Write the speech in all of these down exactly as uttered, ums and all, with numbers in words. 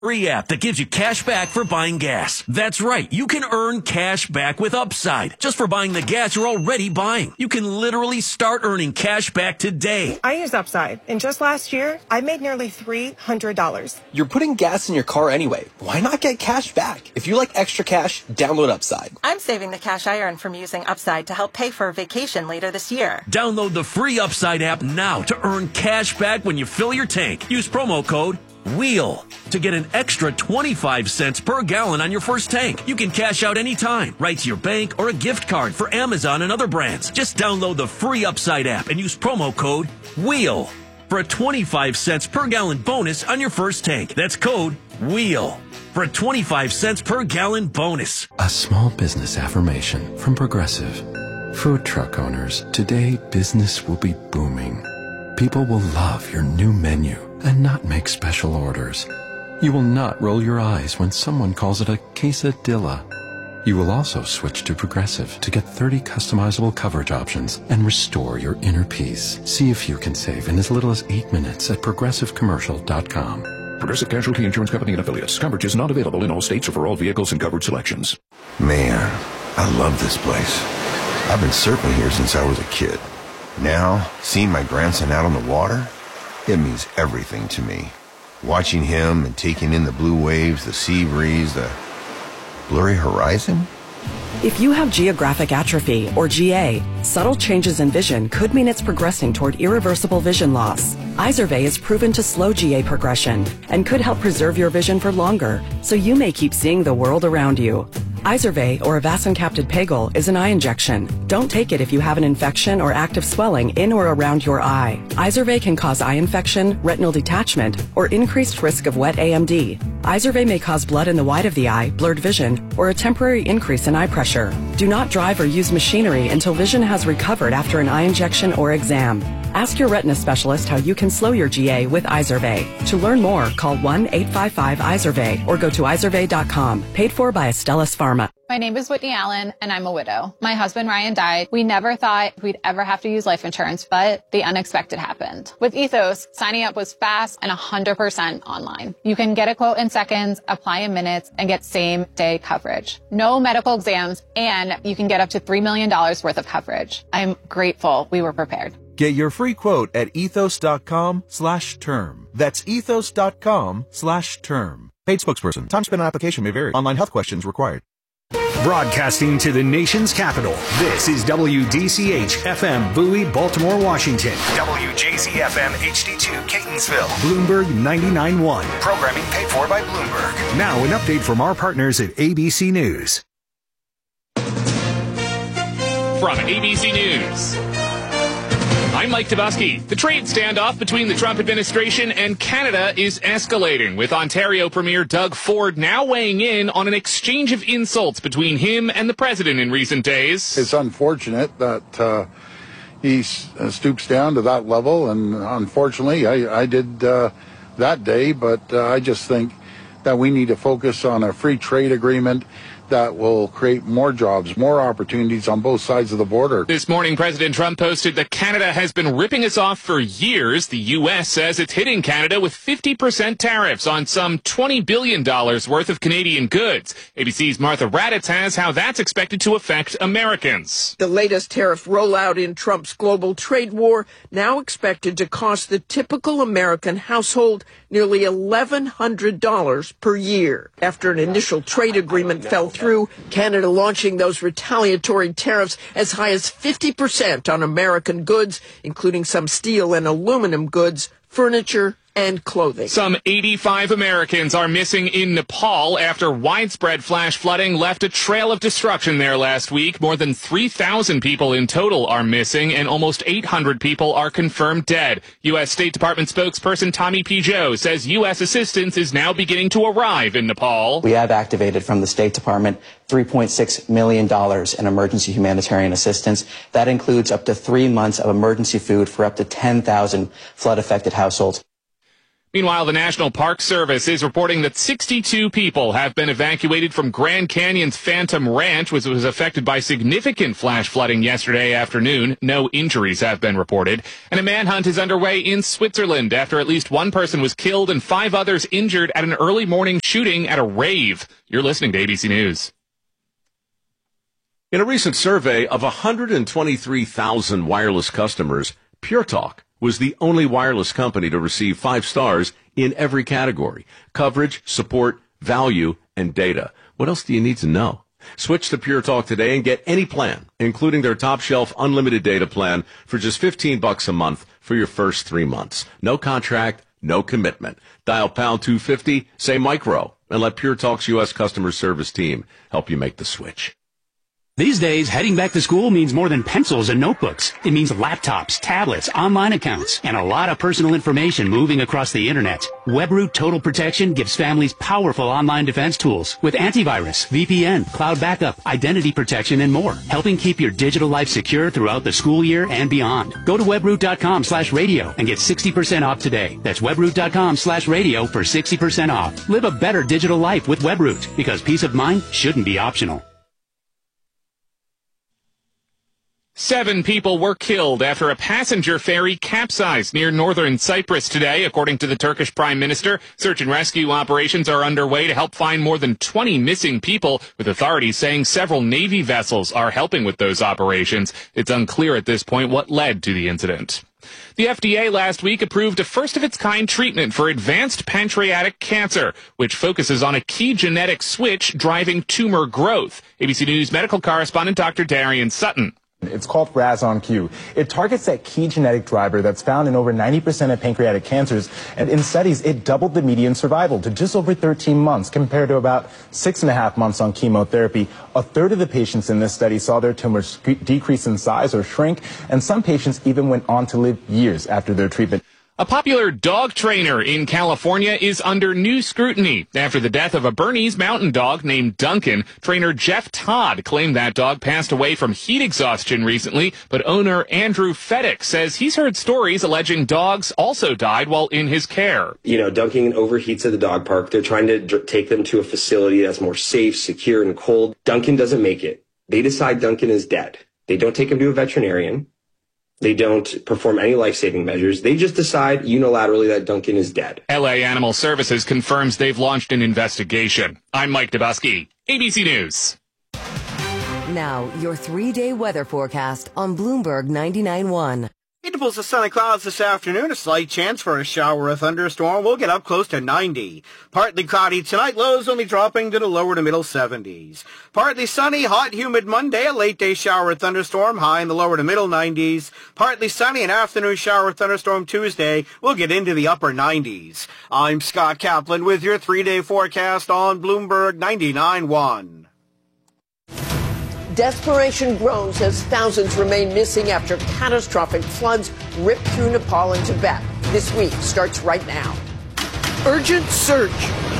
Free app that gives you cash back for buying gas. That's right. You can earn cash back with Upside just for buying the gas you're already buying. You can literally start earning cash back today. I use Upside, and just last year, I made nearly three hundred dollars. You're putting gas in your car anyway. Why not get cash back? If you like extra cash, download Upside. I'm saving the cash I earn from using Upside to help pay for a vacation later this year. Download the free Upside app now to earn cash back when you fill your tank. Use promo code WHEEL to get an extra twenty-five cents per gallon on your first tank. You can cash out anytime, right to your bank or a gift card for Amazon and other brands. Just download the free Upside app and use promo code WHEEL for a twenty-five cents per gallon bonus on your first tank. That's code WHEEL for a twenty-five cents per gallon bonus. A small business affirmation from Progressive. Food truck owners, today business will be booming. People will love your new menu and not make special orders. You will not roll your eyes when someone calls it a quesadilla. You will also switch to Progressive to get thirty customizable coverage options and restore your inner peace. See if you can save in as little as eight minutes at progressive commercial dot com. Progressive Casualty Insurance Company and Affiliates. Coverage is not available in all states or for all vehicles and coverage selections. Man, I love this place. I've been surfing here since I was a kid. Now, seeing my grandson out on the water, it means everything to me. Watching him and taking in the blue waves, the sea breeze, the blurry horizon. If you have geographic atrophy, or G A, subtle changes in vision could mean it's progressing toward irreversible vision loss. Izervay is proven to slow G A progression and could help preserve your vision for longer, so you may keep seeing the world around you. Izervay, or avacincaptad pegol, is an eye injection. Don't take it if you have an infection or active swelling in or around your eye. Izervay can cause eye infection, retinal detachment, or increased risk of wet A M D. Izervay may cause blood in the white of the eye, blurred vision, or a temporary increase in eye pressure. Do not drive or use machinery until vision has recovered after an eye injection or exam. Ask your retina specialist how you can slow your G A with Izervay. To learn more, call one eight five five Izervay or go to izervay dot com. Paid for by Astellas Pharma. My name is Whitney Allen, and I'm a widow. My husband, Ryan, died. We never thought we'd ever have to use life insurance, but the unexpected happened. With Ethos, signing up was fast and one hundred percent online. You can get a quote in seconds, apply in minutes, and get same-day coverage. No medical exams, and you can get up to three million dollars worth of coverage. I'm grateful we were prepared. Get your free quote at ethos.com slash term. That's ethos.com slash term. Paid spokesperson. Time spent on application may vary. Online health questions required. Broadcasting to the nation's capital, this is W D C H F M Bowie, Baltimore, Washington. W J Z F M H D two, Catonsville. Bloomberg ninety-nine point one. Programming paid for by Bloomberg. Now an update from our partners at A B C News. From A B C News, I'm Mike Tabusky. The trade standoff between the Trump administration and Canada is escalating, with Ontario Premier Doug Ford now weighing in on an exchange of insults between him and the president in recent days. It's unfortunate that uh, he uh, stoops down to that level, and unfortunately, I, I did uh, that day, but uh, I just think that we need to focus on a free trade agreement that will create more jobs, more opportunities on both sides of the border. This morning, President Trump posted that Canada has been ripping us off for years. The U S says it's hitting Canada with fifty percent tariffs on some twenty billion dollars worth of Canadian goods. A B C's Martha Raddatz has how that's expected to affect Americans. The latest tariff rollout in Trump's global trade war now expected to cost the typical American household nearly eleven hundred dollars per year. After an initial trade agreement fell through, through Canada launching those retaliatory tariffs as high as fifty percent on American goods, including some steel and aluminum goods, furniture, and clothing. Some eighty-five Americans are missing in Nepal after widespread flash flooding left a trail of destruction there last week. More than three thousand people in total are missing, and almost eight hundred people are confirmed dead. U S State Department spokesperson Tommy Pigeot says U S assistance is now beginning to arrive in Nepal. We have activated from the State Department three point six million dollars in emergency humanitarian assistance. That includes up to three months of emergency food for up to ten thousand flood-affected households. Meanwhile, the National Park Service is reporting that sixty-two people have been evacuated from Grand Canyon's Phantom Ranch, which was affected by significant flash flooding yesterday afternoon. No injuries have been reported. And a manhunt is underway in Switzerland after at least one person was killed and five others injured at an early morning shooting at a rave. You're listening to A B C News. In a recent survey of one hundred twenty-three thousand wireless customers, Pure Talk was the only wireless company to receive five stars in every category: coverage, support, value, and data. What else do you need to know? Switch to Pure Talk today and get any plan, including their top shelf unlimited data plan, for just fifteen bucks a month for your first three months. No contract, no commitment. Dial pound two fifty, say micro, and let Pure Talk's U S customer service team help you make the switch. These days, heading back to school means more than pencils and notebooks. It means laptops, tablets, online accounts, and a lot of personal information moving across the internet. WebRoot Total Protection gives families powerful online defense tools with antivirus, V P N, cloud backup, identity protection, and more, helping keep your digital life secure throughout the school year and beyond. Go to webroot.com slash radio and get sixty percent off today. That's webroot.com slash radio for sixty percent off. Live a better digital life with WebRoot, because peace of mind shouldn't be optional. Seven people were killed after a passenger ferry capsized near northern Cyprus today, according to the Turkish Prime Minister. Search and rescue operations are underway to help find more than twenty missing people, with authorities saying several Navy vessels are helping with those operations. It's unclear at this point what led to the incident. The F D A last week approved a first-of-its-kind treatment for advanced pancreatic cancer, which focuses on a key genetic switch driving tumor growth. A B C News medical correspondent Doctor Darian Sutton. It's called R A S on Q. It targets that key genetic driver that's found in over ninety percent of pancreatic cancers, and in studies, it doubled the median survival to just over thirteen months compared to about six and a half months on chemotherapy. A third of the patients in this study saw their tumors decrease in size or shrink, and some patients even went on to live years after their treatment. A popular dog trainer in California is under new scrutiny after the death of a Bernese mountain dog named Duncan. Trainer Jeff Todd claimed that dog passed away from heat exhaustion recently, but owner Andrew Fedek says he's heard stories alleging dogs also died while in his care. You know, Duncan overheats at the dog park. They're trying to dr- take them to a facility that's more safe, secure, and cold. Duncan doesn't make it. They decide Duncan is dead. They don't take him to a veterinarian. They don't perform any life-saving measures. They just decide unilaterally that Duncan is dead. L A Animal Services confirms they've launched an investigation. I'm Mike Dubusky, A B C News. Now, your three-day weather forecast on Bloomberg ninety-nine point one. Intervals of sunny clouds this afternoon, a slight chance for a shower or thunderstorm. We'll get up close to ninety. Partly cloudy tonight, lows only dropping to the lower to middle seventies. Partly sunny, hot, humid Monday, a late day shower or thunderstorm, high in the lower to middle nineties. Partly sunny, an afternoon shower or thunderstorm Tuesday, we'll get into the upper nineties. I'm Scott Kaplan with your three-day forecast on Bloomberg ninety-nine point one. Desperation grows as thousands remain missing after catastrophic floods rip through Nepal and Tibet. This week starts right now. Urgent search.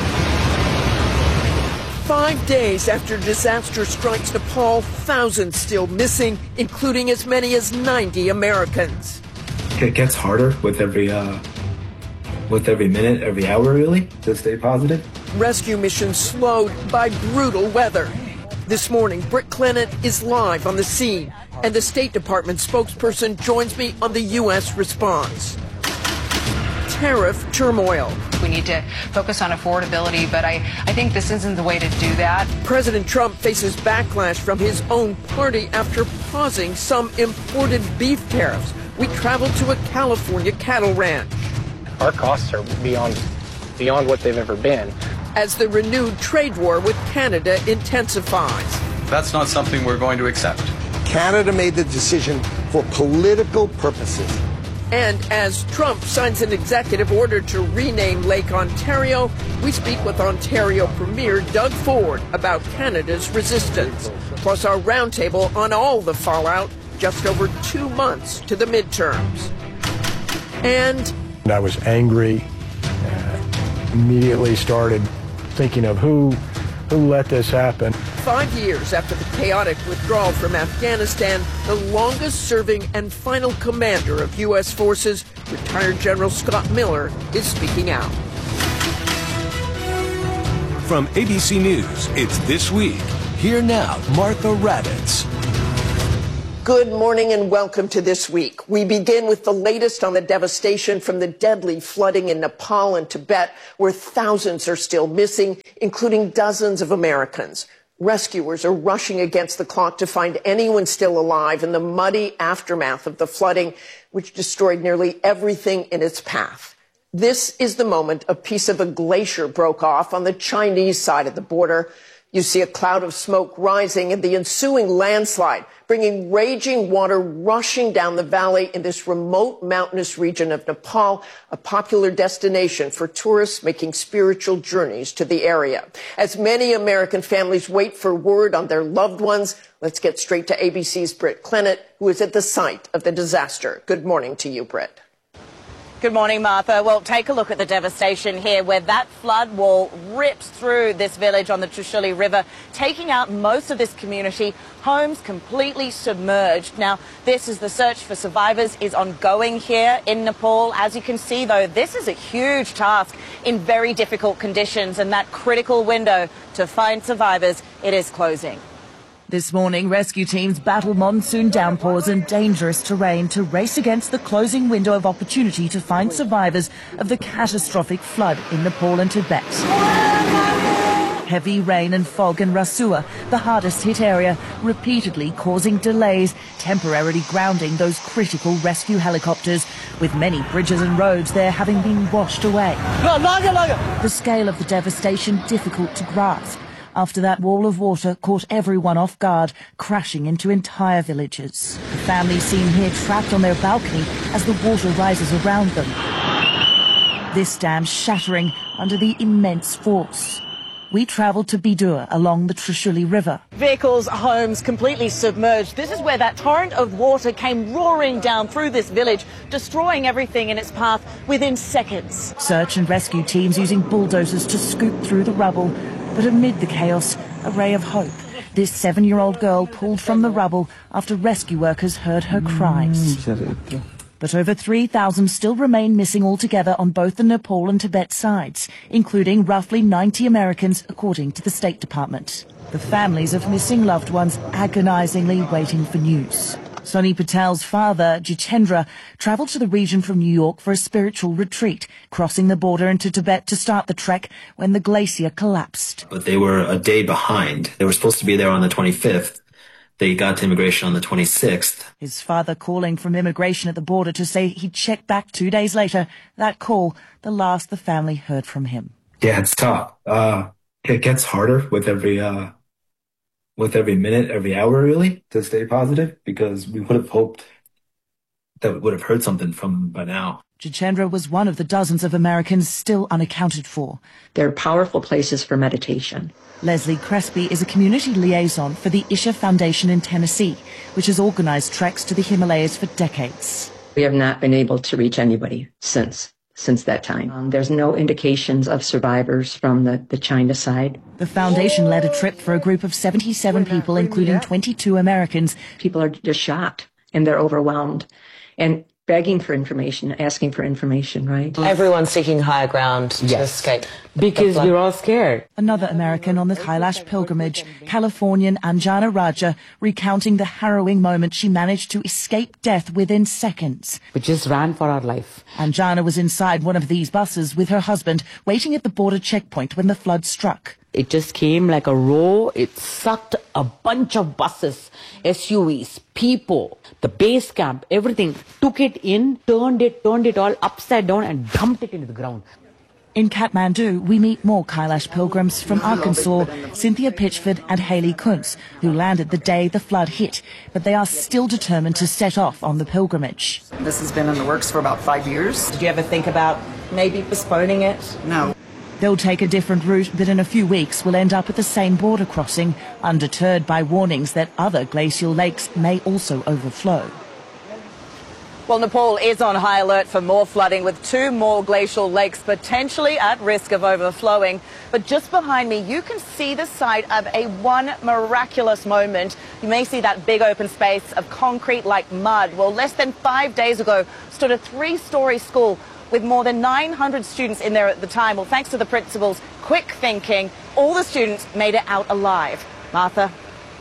Five days after disaster strikes Nepal, thousands still missing, including as many as ninety Americans. It gets harder with every uh, with every minute, every hour, really, to stay positive. Rescue missions slowed by brutal weather. This morning, Britt Clennon is live on the scene, and the State Department spokesperson joins me on the U S response. Tariff turmoil. We need to focus on affordability, but I, I think this isn't the way to do that. President Trump faces backlash from his own party after pausing some imported beef tariffs. We traveled to a California cattle ranch. Our costs are beyond, beyond what they've ever been. As the renewed trade war with Canada intensifies. That's not something we're going to accept. Canada made the decision for political purposes. And as Trump signs an executive order to rename Lake Ontario, we speak with Ontario Premier Doug Ford about Canada's resistance. Plus our roundtable on all the fallout just over two months to the midterms. And I was angry, uh, immediately started thinking of who who let this happen. Five years after the chaotic withdrawal from Afghanistan, the longest-serving and final commander of U S forces Retired General Scott Miller is speaking out. From A B C News, it's This Week. Here now, Martha Raddatz. Good morning and welcome to This Week. We begin with the latest on the devastation from the deadly flooding in Nepal and Tibet, where thousands are still missing, including dozens of Americans. Rescuers are rushing against the clock to find anyone still alive in the muddy aftermath of the flooding, which destroyed nearly everything in its path. This is the moment a piece of a glacier broke off on the Chinese side of the border. You see a cloud of smoke rising and the ensuing landslide, bringing raging water rushing down the valley in this remote mountainous region of Nepal, a popular destination for tourists making spiritual journeys to the area. As many American families wait for word on their loved ones, let's get straight to A B C's Britt Clennett, who is at the site of the disaster. Good morning to you, Britt. Good morning, Martha. Well, take a look at the devastation here where that flood wall rips through this village on the Trishuli River, taking out most of this community, homes completely submerged. Now, this is the search for survivors is ongoing here in Nepal. As you can see, though, this is a huge task in very difficult conditions, and that critical window to find survivors, it is closing. This morning, rescue teams battle monsoon downpours and dangerous terrain to race against the closing window of opportunity to find survivors of the catastrophic flood in Nepal and Tibet. Heavy rain and fog in Rasua, the hardest hit area, repeatedly causing delays, temporarily grounding those critical rescue helicopters, with many bridges and roads there having been washed away. The scale of the devastation difficult to grasp, after that wall of water caught everyone off guard, crashing into entire villages. The families seen here trapped on their balcony as the water rises around them. This dam shattering under the immense force. We travelled to Bidur along the Trishuli River. Vehicles, homes completely submerged. This is where that torrent of water came roaring down through this village, destroying everything in its path within seconds. Search and rescue teams using bulldozers to scoop through the rubble. But amid the chaos, a ray of hope. This seven-year-old girl pulled from the rubble after rescue workers heard her cries. But over three thousand still remain missing altogether on both the Nepal and Tibet sides, including roughly ninety Americans, according to the State Department. The families of missing loved ones agonizingly waiting for news. Sonny Patel's father, Jitendra, travelled to the region from New York for a spiritual retreat, crossing the border into Tibet to start the trek when the glacier collapsed. But they were a day behind. They were supposed to be there on the twenty-fifth. They got to immigration on the twenty-sixth. His father calling from immigration at the border to say he'd check back two days later. That call, the last the family heard from him. Yeah, it's tough. Uh, it gets harder with every... Uh, with every minute, every hour, really, to stay positive, because we would have hoped that we would have heard something from them by now. Jitendra was one of the dozens of Americans still unaccounted for. They're powerful places for meditation. Leslie Crespi is a community liaison for the Isha Foundation in Tennessee, which has organized treks to the Himalayas for decades. We have not been able to reach anybody since. Since that time. Um, there's no indications of survivors from the, the China side. The foundation led a trip for a group of seventy-seven people, including twenty-two Americans. People are just shocked and they're overwhelmed and begging for information, asking for information, right? Everyone's seeking higher ground to yes. escape. Because we're all scared. Another American on the Kailash pilgrimage, Californian Anjana Raja, recounting the harrowing moment she managed to escape death within seconds. We just ran for our life. Anjana was inside one of these buses with her husband, waiting at the border checkpoint when the flood struck. It just came like a row. It sucked a bunch of buses, S U Vs, people, the base camp, everything. Took it in, turned it, turned it all upside down and dumped it into the ground. In Kathmandu, we meet more Kailash pilgrims from Arkansas, Cynthia Pitchford and Haley Kuntz, who landed the day the flood hit, but they are still determined to set off on the pilgrimage. This has been in the works for about five years. Did you ever think about maybe postponing it? No. They'll take a different route, but in a few weeks will end up at the same border crossing, undeterred by warnings that other glacial lakes may also overflow. Well, Nepal is on high alert for more flooding, with two more glacial lakes potentially at risk of overflowing. But just behind me, you can see the site of a one miraculous moment. You may see that big open space of concrete like mud. Well, less than five days ago stood a three-story school with more than nine hundred students in there at the time. Well, thanks to the principal's quick thinking, all the students made it out alive. Martha?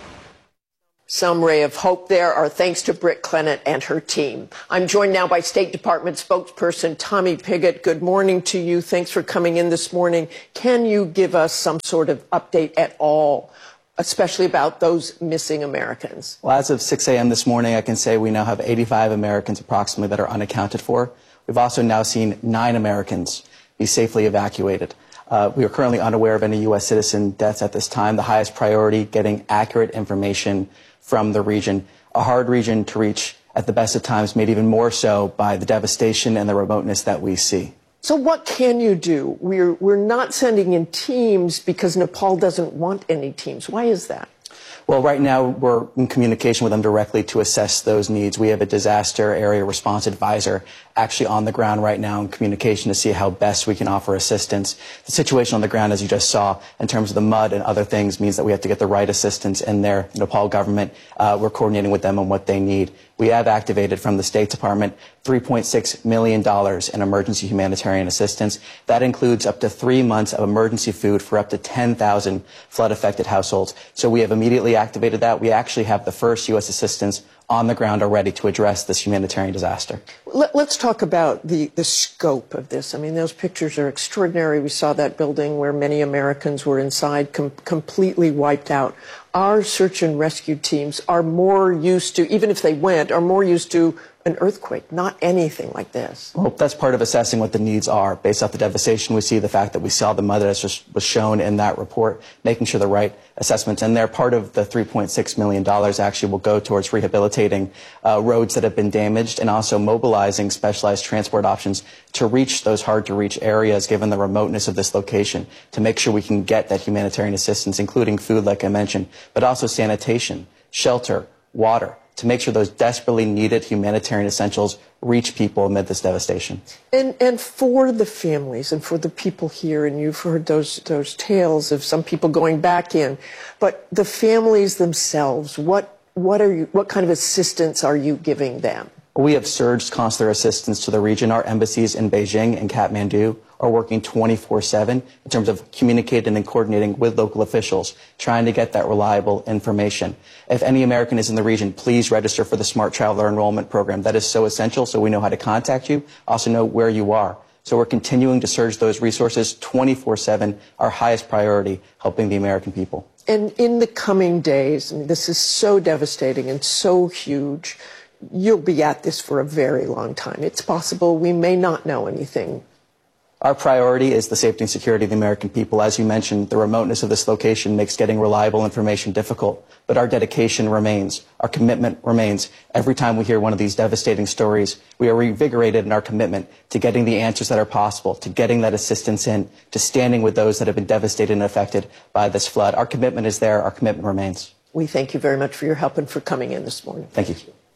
Some ray of hope there. Our thanks to Britt Clennett and her team. I'm joined now by State Department spokesperson Tommy Pigott. Good morning to you. Thanks for coming in this morning. Can you give us some sort of update at all, especially about those missing Americans? Well, as of six a.m. this morning, I can say we now have eighty-five Americans approximately that are unaccounted for. We've also now seen nine Americans be safely evacuated. Uh, we are currently unaware of any U S citizen deaths at this time. The highest priority, getting accurate information from the region, a hard region to reach at the best of times, made even more so by the devastation and the remoteness that we see. So what can you do? We're, we're not sending in teams because Nepal doesn't want any teams. Why is that? Well, right now we're in communication with them directly to assess those needs. We have a disaster area response advisor actually on the ground right now in communication to see how best we can offer assistance. The situation on the ground, as you just saw, in terms of the mud and other things, means that we have to get the right assistance in there. Nepal government, uh, we're coordinating with them on what they need. We have activated from the State Department three point six million dollars in emergency humanitarian assistance. That includes up to three months of emergency food for up to ten thousand flood-affected households. So we have immediately activated that. We actually have the first U S assistance on the ground already to address this humanitarian disaster. Let, let's talk about the, the scope of this. I mean, those pictures are extraordinary. We saw that building where many Americans were inside, com- completely wiped out. Our search and rescue teams are more used to, even if they went, are more used to an earthquake, not anything like this. Well, that's part of assessing what the needs are. Based off the devastation we see, the fact that we saw the mud as just was shown in that report, making sure the right assessments. And they're part of the three point six million dollars actually will go towards rehabilitating uh, roads that have been damaged and also mobilizing specialized transport options to reach those hard-to-reach areas, given the remoteness of this location, to make sure we can get that humanitarian assistance, including food, like I mentioned, but also sanitation, shelter, water, to make sure those desperately needed humanitarian essentials reach people amid this devastation. And and for the families and for the people here, and you've heard those those tales of some people going back in, but the families themselves, what what are you what kind of assistance are you giving them? We have surged consular assistance to the region. Our embassies in Beijing and Kathmandu are working twenty-four seven in terms of communicating and coordinating with local officials, trying to get that reliable information. If any American is in the region, please register for the Smart Traveler Enrollment Program. That is so essential, so we know how to contact you, also know where you are. So we're continuing to surge those resources twenty-four seven, our highest priority, helping the American people. And in the coming days, I mean, this is so devastating and so huge, you'll be at this for a very long time. It's possible we may not know anything. Our priority is the safety and security of the American people. As you mentioned, the remoteness of this location makes getting reliable information difficult, but our dedication remains. Our commitment remains. Every time we hear one of these devastating stories, we are reinvigorated in our commitment to getting the answers that are possible, to getting that assistance in, to standing with those that have been devastated and affected by this flood. Our commitment is there. Our commitment remains. We thank you very much for your help and for coming in this morning. Thank you.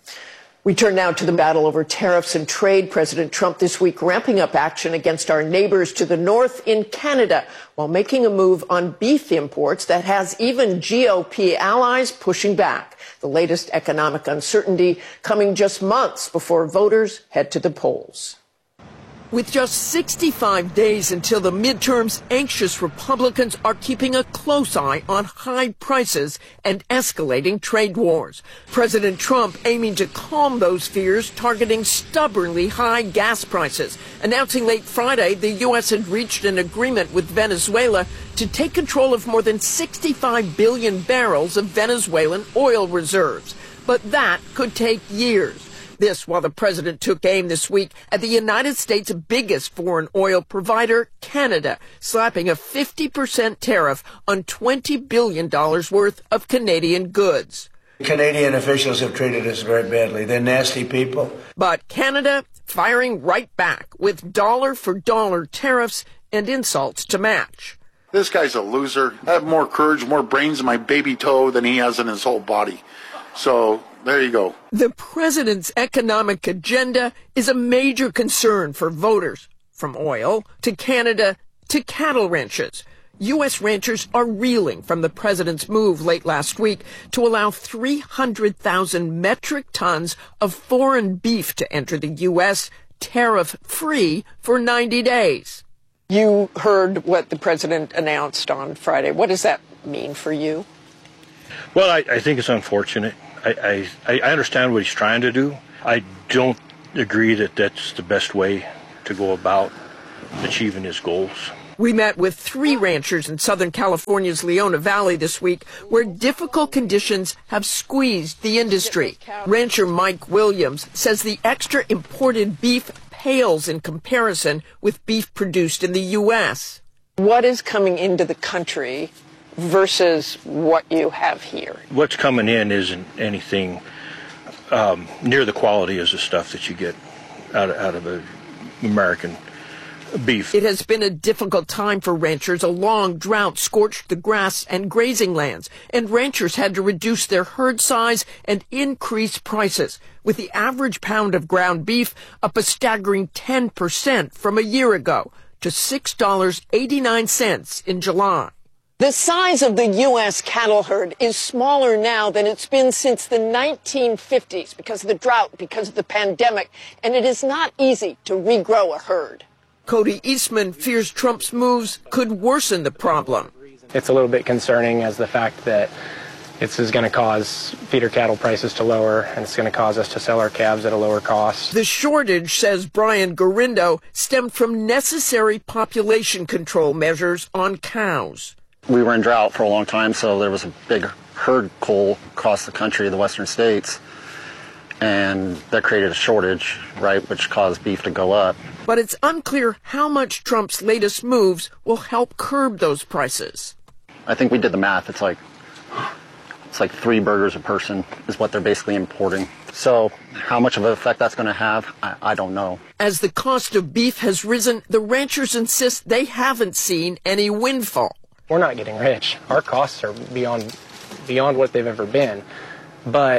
We turn now to the battle over tariffs and trade. President Trump this week ramping up action against our neighbors to the north in Canada, while making a move on beef imports that has even G O P allies pushing back. The latest economic uncertainty coming just months before voters head to the polls. With just sixty-five days until the midterms, anxious Republicans are keeping a close eye on high prices and escalating trade wars. President Trump aiming to calm those fears, targeting stubbornly high gas prices, announcing late Friday the U S had reached an agreement with Venezuela to take control of more than sixty-five billion barrels of Venezuelan oil reserves. But that could take years. This while the president took aim this week at the United States' biggest foreign oil provider, Canada, slapping a fifty percent tariff on twenty billion dollars worth of Canadian goods. Canadian officials have treated us very badly. They're nasty people. But Canada firing right back with dollar-for-dollar tariffs and insults to match. This guy's a loser. I have more courage, more brains in my baby toe than he has in his whole body. So There you go. The president's economic agenda is a major concern for voters, from oil to Canada to cattle ranches. U S ranchers are reeling from the president's move late last week to allow three hundred thousand metric tons of foreign beef to enter the U S tariff-free for ninety days. You heard what the president announced on Friday. What does that mean for you? Well, I, I think it's unfortunate. I, I, I understand what he's trying to do. I don't agree that that's the best way to go about achieving his goals. We met with three ranchers in Southern California's Leona Valley this week where difficult conditions have squeezed the industry. Rancher Mike Williams says the extra imported beef pales in comparison with beef produced in the U S. What is coming into the country versus what you have here? What's coming in isn't anything um, near the quality as the stuff that you get out of, out of a American beef. It has been a difficult time for ranchers. A long drought scorched the grass and grazing lands, and ranchers had to reduce their herd size and increase prices, with the average pound of ground beef up a staggering ten percent from a year ago to six dollars and eighty-nine cents in July. The size of the U S cattle herd is smaller now than it's been since the nineteen fifties because of the drought, because of the pandemic, and it is not easy to regrow a herd. Cody Eastman fears Trump's moves could worsen the problem. It's a little bit concerning as the fact that this is going to cause feeder cattle prices to lower, and it's going to cause us to sell our calves at a lower cost. The shortage, says Brian Garindo, stemmed from necessary population control measures on cows. We were in drought for a long time, so there was a big herd cull across the country, the western states, and that created a shortage, right, which caused beef to go up. But it's unclear how much Trump's latest moves will help curb those prices. I think we did the math. It's like it's like three burgers a person is what they're basically importing. So how much of an effect that's going to have, I, I don't know. As the cost of beef has risen, the ranchers insist they haven't seen any windfall. We're not getting rich. Our costs are beyond beyond what they've ever been. But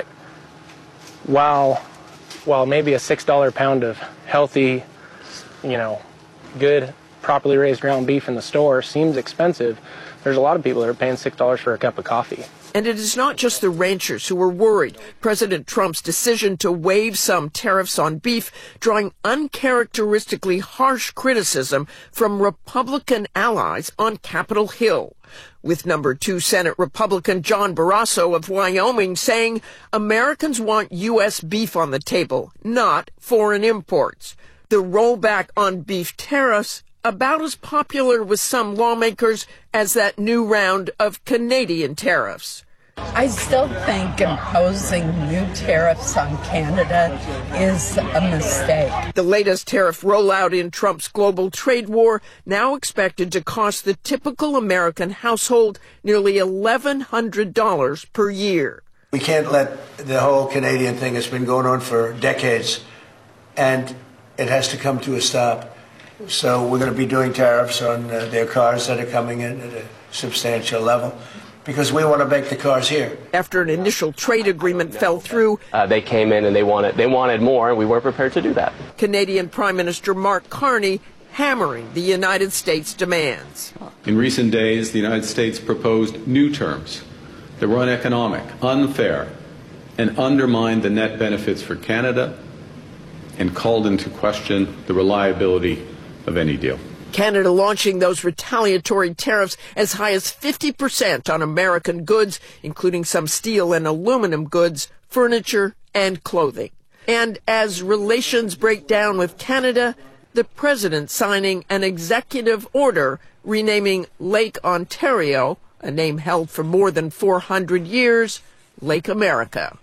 while while maybe a six dollar pound of healthy, you know, good, properly raised ground beef in the store seems expensive, there's a lot of people that are paying six dollars for a cup of coffee. And it is not just the ranchers who are worried. President Trump's decision to waive some tariffs on beef, drawing uncharacteristically harsh criticism from Republican allies on Capitol Hill, with number two Senate Republican John Barrasso of Wyoming saying Americans want U S beef on the table, not foreign imports. The rollback on beef tariffs about as popular with some lawmakers as that new round of Canadian tariffs. I still think imposing new tariffs on Canada is a mistake. The latest tariff rollout in Trump's global trade war now expected to cost the typical American household nearly eleven hundred dollars per year. We can't let the whole Canadian thing that's been going on for decades, and it has to come to a stop. So we're going to be doing tariffs on uh, their cars that are coming in at a substantial level, because we want to make the cars here. After an initial trade agreement fell through, uh, they came in and they wanted they wanted more, and we weren't prepared to do that. Canadian Prime Minister Mark Carney hammering the United States' demands. In recent days, the United States proposed new terms that were uneconomic, unfair, and undermined the net benefits for Canada and called into question the reliability of any deal. Canada launching those retaliatory tariffs as high as fifty percent on American goods, including some steel and aluminum goods, furniture, and clothing. And as relations break down with Canada, the president signing an executive order renaming Lake Ontario, a name held for more than four hundred years, Lake America.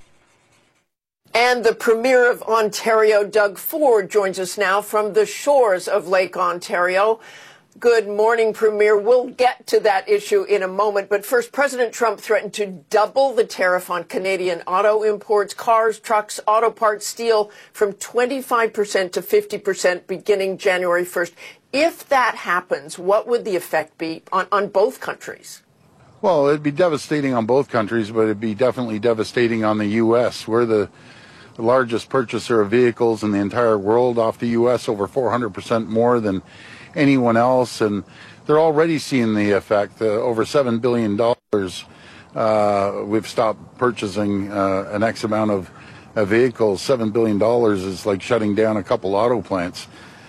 And the Premier of Ontario, Doug Ford, joins us now from the shores of Lake Ontario. Good morning, Premier. We'll get to that issue in a moment. But first, President Trump threatened to double the tariff on Canadian auto imports, cars, trucks, auto parts, steel, from twenty-five percent to fifty percent beginning January first. If that happens, what would the effect be on, on both countries? Well, it'd be devastating on both countries, but it'd be definitely devastating on the U S. We're the largest purchaser of vehicles in the entire world off the U S, over four hundred percent more than anyone else, and they're already seeing the effect. Uh, over seven billion dollars uh, we've stopped purchasing uh, an X amount of uh, vehicles. seven billion dollars is like shutting down a couple auto plants.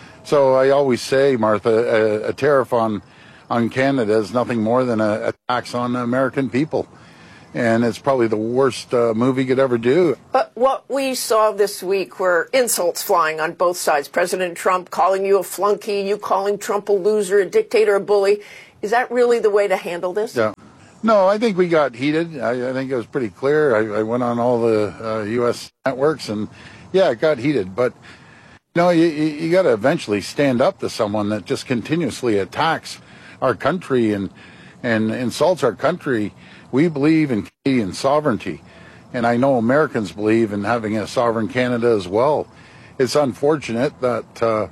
So I always say, Martha, a, a tariff on, on Canada is nothing more than a, a tax on the American people. And it's probably the worst uh, move he could ever do. But what we saw this week were insults flying on both sides. President Trump calling you a flunky, you calling Trump a loser, a dictator, a bully. Is that really the way to handle this? Yeah. No, I think we got heated. I, I think it was pretty clear. I, I went on all the uh, U S networks, and yeah, it got heated. But you know, you, you got to eventually stand up to someone that just continuously attacks our country and and insults our country. We believe in Canadian sovereignty, and I know Americans believe in having a sovereign Canada as well. It's unfortunate that uh,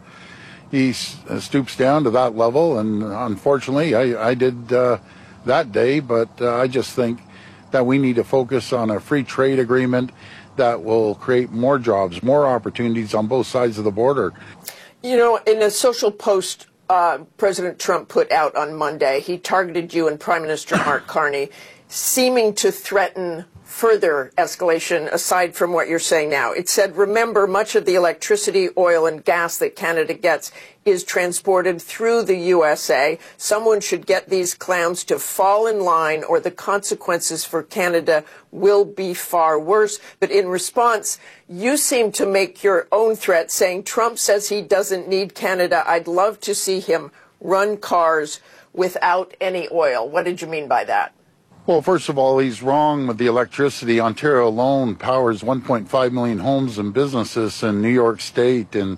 he stoops down to that level, and unfortunately, I, I did uh, that day, but uh, I just think that we need to focus on a free trade agreement that will create more jobs, more opportunities on both sides of the border. You know, in a social post uh, President Trump put out on Monday, he targeted you and Prime Minister Mark Carney, seeming to threaten further escalation aside from what you're saying now. It said, remember, much of the electricity, oil, and gas that Canada gets is transported through the U S A. Someone should get these clowns to fall in line or the consequences for Canada will be far worse. But in response, you seem to make your own threat saying Trump says he doesn't need Canada. I'd love to see him run cars without any oil. What did you mean by that? Well, first of all, he's wrong with the electricity. Ontario alone powers one point five million homes and businesses in New York State and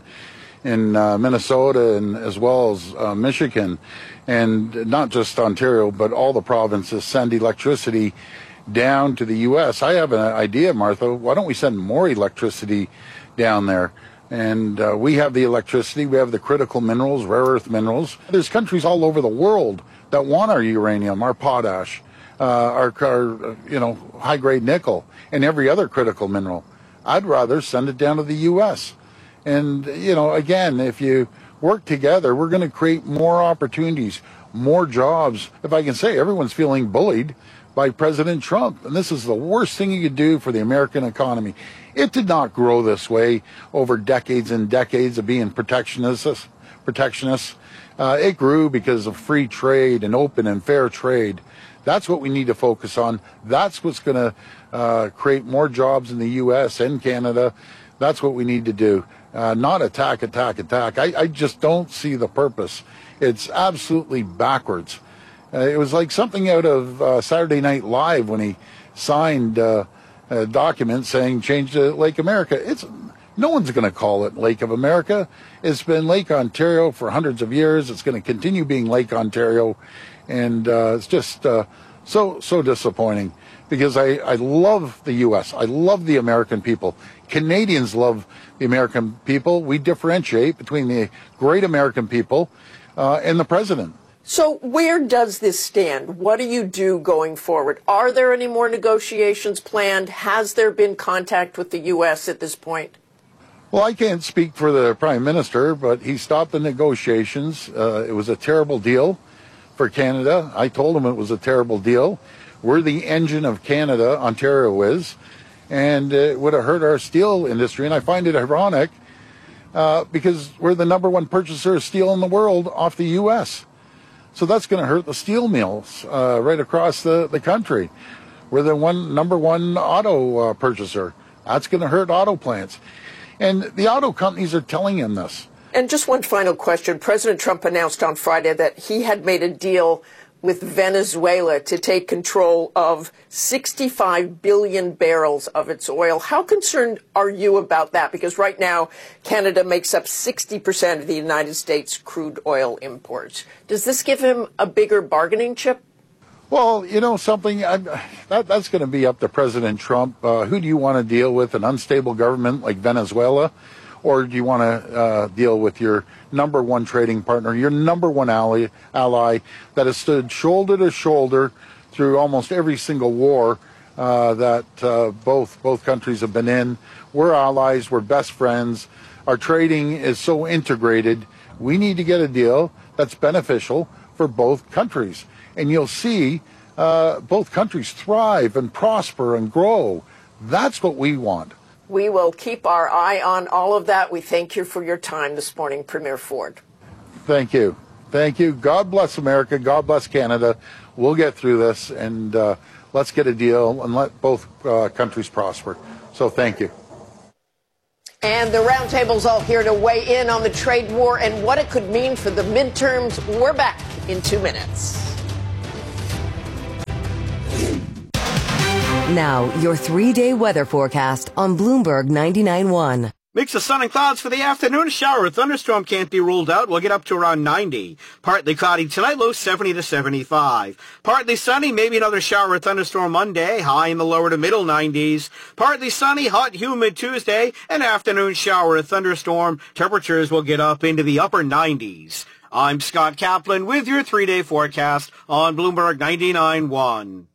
in uh, Minnesota and as well as uh, Michigan. And not just Ontario, but all the provinces send electricity down to the U S. I have an idea, Martha. Why don't we send more electricity down there? And uh, we have the electricity. We have the critical minerals, rare earth minerals. There's countries all over the world that want our uranium, our potash. Uh, our, our, you know, high-grade nickel and every other critical mineral. I'd rather send it down to the U S. And, you know, again, if you work together, we're going to create more opportunities, more jobs. If I can say, everyone's feeling bullied by President Trump. And this is the worst thing you could do for the American economy. It did not grow this way over decades and decades of being protectionist. protectionist. Uh, it grew because of free trade and open and fair trade. That's what we need to focus on. That's what's going to uh, create more jobs in the U S and Canada. That's what we need to do. Uh, not attack, attack, attack. I, I just don't see the purpose. It's absolutely backwards. Uh, it was like something out of uh, Saturday Night Live when he signed uh, a document saying change to Lake America. It's no one's going to call it Lake of America. It's been Lake Ontario for hundreds of years. It's going to continue being Lake Ontario. And uh, it's just uh, so, so disappointing because I, I love the U S. I love the American people. Canadians love the American people. We differentiate between the great American people uh, and the president. So where does this stand? What do you do going forward? Are there any more negotiations planned? Has there been contact with the U S at this point? Well, I can't speak for the Prime Minister, but he stopped the negotiations. Uh, it was a terrible deal for Canada. I told him it was a terrible deal. We're the engine of Canada, Ontario is, and it would have hurt our steel industry. And I find it ironic uh, because we're the number one purchaser of steel in the world off the U S. So that's going to hurt the steel mills uh, right across the, the country. We're the one number one auto uh, purchaser. That's going to hurt auto plants. And the auto companies are telling him this. And just one final question. President Trump announced on Friday that he had made a deal with Venezuela to take control of sixty-five billion barrels of its oil. How concerned are you about that? Because right now, Canada makes up sixty percent of the United States crude oil imports. Does this give him a bigger bargaining chip? Well, you know something, I, that, that's going to be up to President Trump. Uh, who do you want to deal with, an unstable government like Venezuela? Or do you want to uh, deal with your number one trading partner, your number one ally, ally that has stood shoulder to shoulder through almost every single war uh, that uh, both both countries have been in. We're allies. We're best friends. Our trading is so integrated. We need to get a deal that's beneficial for both countries. And you'll see uh, both countries thrive and prosper and grow. That's what we want. We will keep our eye on all of that. We thank you for your time this morning, Premier Ford. Thank you. Thank you. God bless America. God bless Canada. We'll get through this, and uh, let's get a deal and let both uh, countries prosper. So thank you. And the roundtable's all here to weigh in on the trade war and what it could mean for the midterms. We're back in two minutes. Now, your three-day weather forecast on Bloomberg ninety-nine point one. Mix of sun and clouds for the afternoon. Shower or thunderstorm can't be ruled out. We'll get up to around ninety. Partly cloudy tonight, low seventy to seventy-five. Partly sunny, maybe another shower or thunderstorm Monday, high in the lower to middle nineties. Partly sunny, hot, humid Tuesday, an afternoon shower or thunderstorm. Temperatures will get up into the upper nineties. I'm Scott Kaplan with your three-day forecast on Bloomberg ninety-nine point one.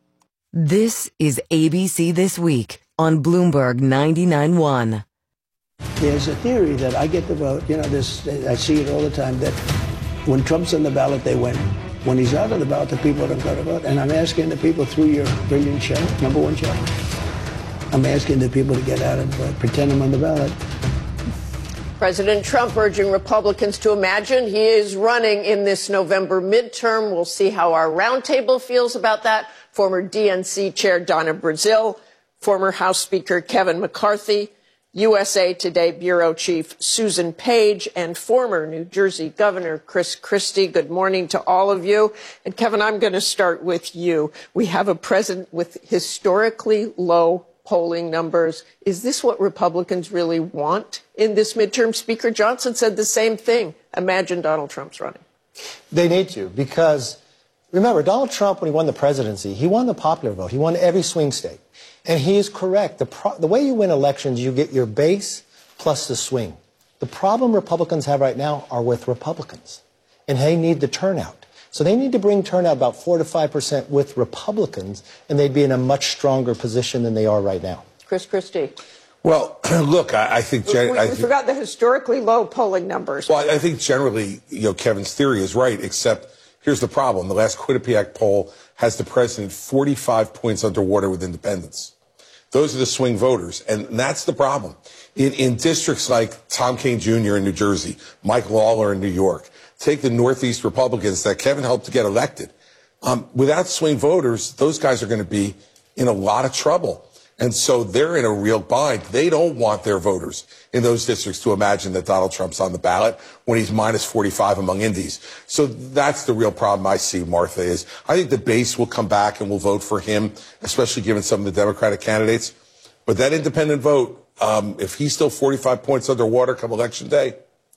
This is A B C This Week on Bloomberg ninety-nine point one. There's a theory that I get the vote. You know, this I see it all the time, that when Trump's on the ballot, they win. When he's out of the ballot, the people don't go to vote. And I'm asking the people through your brilliant show, number one show, I'm asking the people to get out and vote, pretend I'm on the ballot. President Trump urging Republicans to imagine he is running in this November midterm. We'll see how our roundtable feels about that. Former D N C Chair Donna Brazile, former House Speaker Kevin McCarthy, U S A Today Bureau Chief Susan Page, and former New Jersey Governor Chris Christie. Good morning to all of you. And Kevin, I'm going to start with you. We have a president with historically low polling numbers. Is this what Republicans really want in this midterm? Speaker Johnson said the same thing. Imagine Donald Trump's running. They need to, because remember, Donald Trump, when he won the presidency, he won the popular vote. He won every swing state. And he is correct. The, pro the way you win elections, you get your base plus the swing. The problem Republicans have right now are with Republicans. And they need the turnout. So they need to bring turnout about four to five percent with Republicans, and they'd be in a much stronger position than they are right now. Chris Christie. Well, look, I, I think... We, we I th forgot the historically low polling numbers. Well, I think generally, you know, Kevin's theory is right, except here's the problem. The last Quinnipiac poll has the president forty-five points underwater with independents. Those are the swing voters, and that's the problem. In, in districts like Tom Kean Junior in New Jersey, Mike Lawler in New York, take the Northeast Republicans that Kevin helped to get elected. Um, without swing voters, those guys are going to be in a lot of trouble. And so they're in a real bind. They don't want their voters in those districts to imagine that Donald Trump's on the ballot when he's minus forty-five among Indies. So that's the real problem I see, Martha, is I think the base will come back and will vote for him, especially given some of the Democratic candidates. But that independent vote, um, if he's still forty-five points underwater come election day,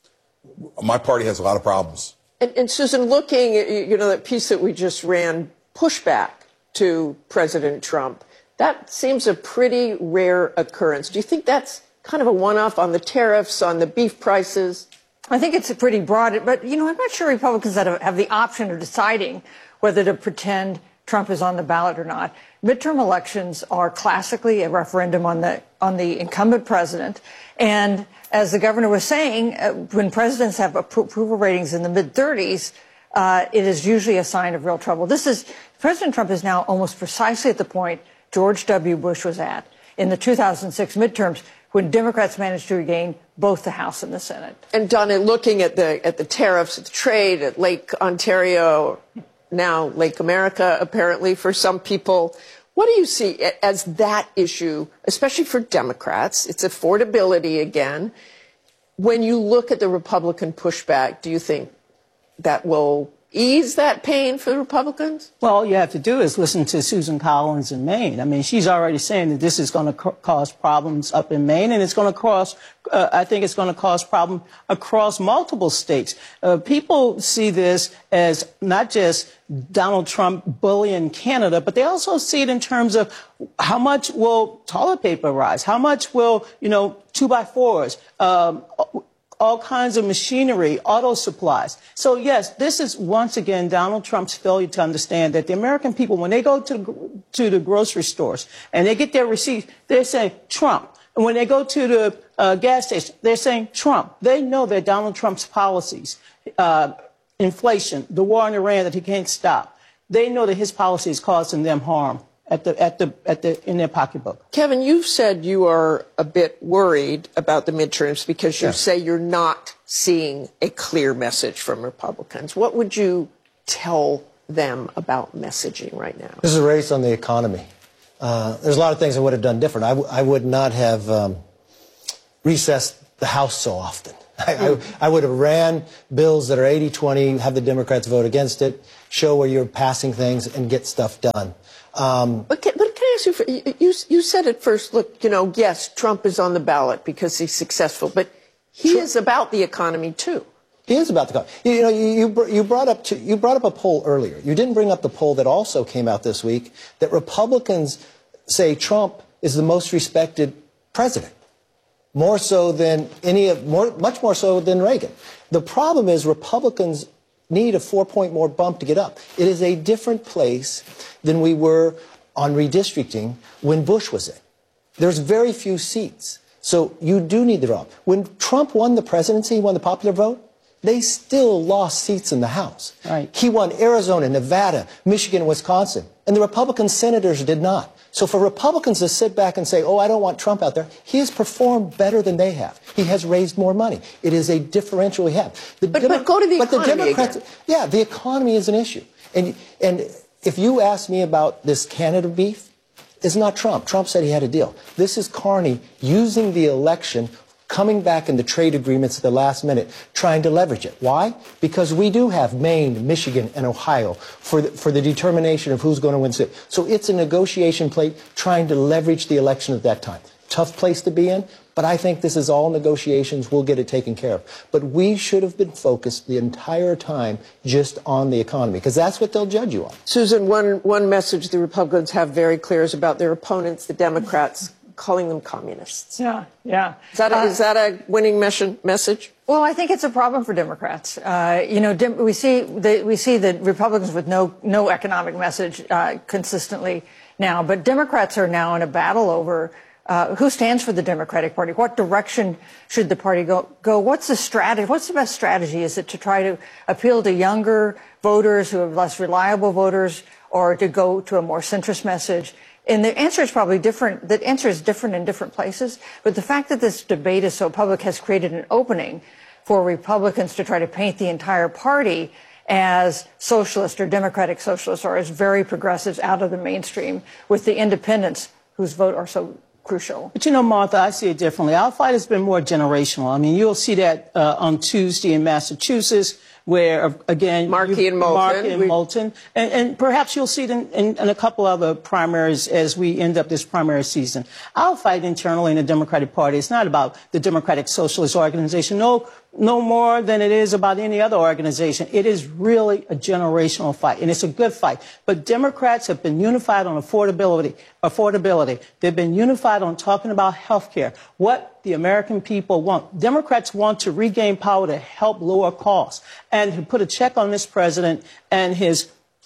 my party has a lot of problems. And, and Susan, looking at, you know, that piece that we just ran, pushback to President Trump, that seems a pretty rare occurrence. Do you think that's kind of a one-off on the tariffs, on the beef prices? I think it's a pretty broad, but, you know, I'm not sure Republicans have, have the option of deciding whether to pretend Trump is on the ballot or not. Midterm elections are classically a referendum on the on the incumbent president. And as the governor was saying, uh, when presidents have approval ratings in the mid thirties, uh, it is usually a sign of real trouble. This is President Trump is now almost precisely at the point George W. Bush was at in the two thousand six midterms, when Democrats managed to regain both the House and the Senate. And Donna, looking at the at the tariffs, at the trade, at Lake Ontario, now Lake America, apparently for some people, what do you see as that issue, especially for Democrats? It's affordability again. When you look at the Republican pushback, do you think that will ease that pain for the Republicans? Well, all you have to do is listen to Susan Collins in Maine. I mean, she's already saying that this is going to co cause problems up in Maine, and it's going to cause, uh, I think it's going to cause problems across multiple states. Uh, people see this as not just Donald Trump bullying Canada, but they also see it in terms of how much will toilet paper rise? How much will, you know, two by fours, um, all kinds of machinery, auto supplies. So, yes, this is, once again, Donald Trump's failure to understand that the American people, when they go to, to the grocery stores and they get their receipts, they're saying Trump. And when they go to the uh, gas station, they're saying Trump. They know that Donald Trump's policies, uh, inflation, the war in Iran that he can't stop, they know that his policy is causing them harm at the, at the, at the, in their pocketbook. Kevin, you've said you are a bit worried about the midterms because you Yeah. say you're not seeing a clear message from Republicans. What would you tell them about messaging right now? This is a race on the economy. Uh, there's a lot of things I would have done different. I, w I would not have um, recessed the House so often. I, I, I would have ran bills that are eighty twenty, have the Democrats vote against it, show where you're passing things, and get stuff done. Um, But can, but can I ask you, for, you, you said at first, look, you know, yes, Trump is on the ballot because he's successful, but he is about the economy, too. He is about the economy. You, you know, you, you, br you, brought up to, you brought up a poll earlier. You didn't bring up the poll that also came out this week that Republicans say Trump is the most respected president, more so than any of, more, much more so than Reagan. The problem is Republicans need a four-point more bump to get up. It is a different place than we were on redistricting when Bush was in. There's very few seats. So you do need the drop. When Trump won the presidency, he won the popular vote, they still lost seats in the House. Right. He won Arizona, Nevada, Michigan, Wisconsin, and the Republican senators did not. So for Republicans to sit back and say, oh, I don't want Trump out there, he has performed better than they have. He has raised more money. It is a differential we have. The But, Demo but go to the but economy the Democrats, again. Yeah, the economy is an issue. And, and if you ask me about this Canada beef, it's not Trump. Trump said he had a deal. This is Carney using the election, coming back into trade agreements at the last minute, trying to leverage it. Why? Because we do have Maine, Michigan, and Ohio for the, for the determination of who's going to win. So it's a negotiation plate trying to leverage the election at that time. Tough place to be in, but I think this is all negotiations. We'll get it taken care of. But we should have been focused the entire time just on the economy, because that's what they'll judge you on. Susan, one, one message the Republicans have very clear is about their opponents, the Democrats, calling them communists. Yeah, yeah. Is that a, Uh, is that a winning mes- message? Well, I think it's a problem for Democrats. Uh, you know, dem- we see the, we see the Republicans with no no economic message uh, consistently now, but Democrats are now in a battle over uh, who stands for the Democratic Party. What direction should the party go? Go? What's the strategy? What's the best strategy? Is it to try to appeal to younger voters who are less reliable voters, or to go to a more centrist message? And the answer is probably different. The answer is different in different places. But the fact that this debate is so public has created an opening for Republicans to try to paint the entire party as socialist or democratic socialist or as very progressives out of the mainstream, with the independents whose vote are so crucial. But you know, Martha, I see it differently. Our fight has been more generational. I mean, you'll see that uh, on Tuesday in Massachusetts, where, again, Markey and Moulton. Markey and Moulton. And, and perhaps you'll see it in, in, in a couple other primaries as we end up this primary season. Our fight internally in the Democratic Party is not about the Democratic Socialist Organization, no, no more than it is about any other organization. It is really a generational fight, and it's a good fight. But Democrats have been unified on affordability. Affordability. They've been unified on talking about health care, what the American people want. Democrats want to regain power to help lower costs and to put a check on this president and his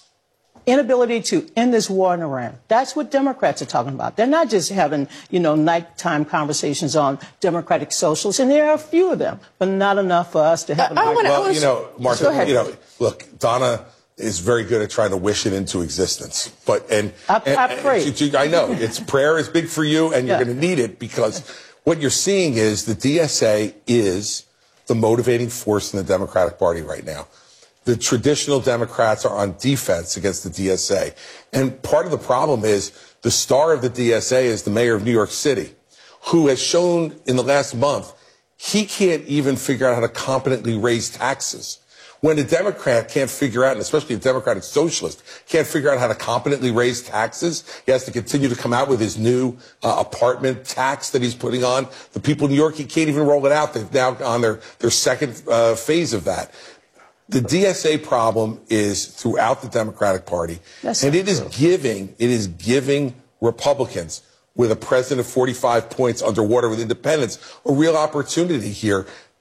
inability to end this war in Iran. That's what Democrats are talking about. They're not just having, you know, nighttime conversations on democratic socialists, and there are a few of them, but not enough for us to have an argument. Well, you know, Martha, you know, look, Donna is very good at trying to wish it into existence. But, and, I, and, I pray. and, and I know, it's prayer is big for you, and you're Yeah. going to need it, because what you're seeing is the D S A is the motivating force in the Democratic Party right now. The traditional Democrats are on defense against the D S A. And part of the problem is the star of the D S A is the mayor of New York City, who has shown in the last month he can't even figure out how to competently raise taxes. When a Democrat can't figure out, and especially a Democratic Socialist, can't figure out how to competently raise taxes, he has to continue to come out with his new uh, apartment tax that he's putting on. The people in New York, he can't even roll it out. They've now on their, their second uh, phase of that. The D S A problem is throughout the Democratic Party, That's and not it is true. giving it is giving Republicans, with a president of forty-five points underwater with independents, a real opportunity here.